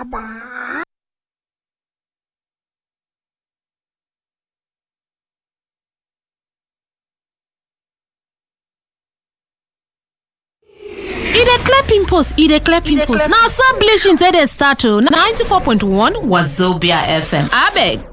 E dey clear pimples. Now so bleaching say they start to 94.1 Wazobia FM. Abeg.